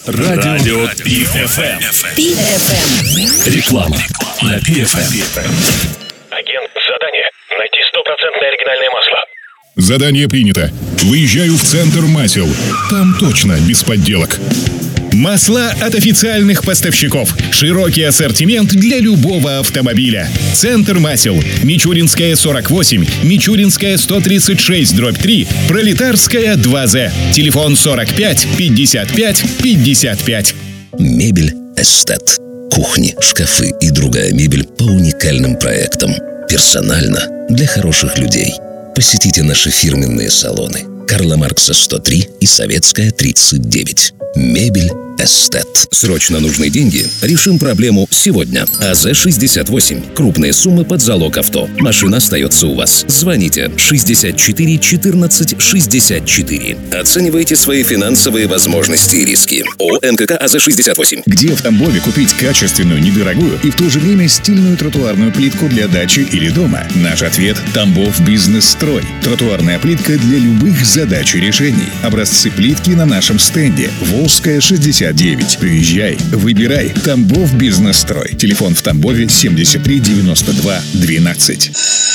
Радио ПИ-ФМ. ПИ-ФМ. Реклама на ПИ-ФМ. Агент, задание. Найти 100% оригинальное масло. Задание принято. Выезжаю в центр масел. Там точно без подделок. Масла от официальных поставщиков. Широкий ассортимент для любого автомобиля. Центр масел. Мичуринская 48, Мичуринская 136/3, Пролетарская 2З. Телефон 45 55 55. Мебель «Эстет». Кухни, шкафы и другая мебель по уникальным проектам. Персонально, для хороших людей. Посетите наши фирменные салоны. Карла Маркса 103 и Советская 39. Мебель «Эстет». Срочно нужны деньги? Решим проблему сегодня. АЗ-68. Крупные суммы под залог авто. Машина остается у вас. Звоните 64 14 64. Оценивайте свои финансовые возможности и риски. ООО НКК АЗ-68. Где в Тамбове купить качественную, недорогую и в то же время стильную тротуарную плитку для дачи или дома? Наш ответ – Тамбов Бизнес-строй. Тротуарная плитка для любых задач и решений. Образцы плитки на нашем стенде. Волжская 69. Приезжай, выбирай. Тамбов Бизнес-строй. Телефон в Тамбове 73 92 12.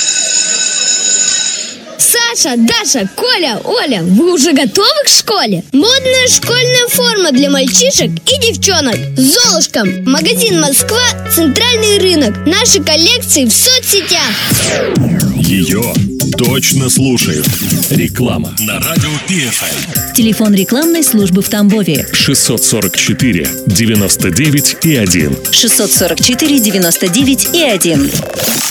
Саша, Даша, Коля, Оля, вы уже готовы к школе? Модная школьная форма для мальчишек и девчонок. Золушка, магазин Москва, центральный рынок. Наши коллекции в соцсетях. Ее точно слушают. Реклама на радио ПИ-ФМ. Телефон рекламной службы в Тамбове 644 99 и 1. 644 99 и 1.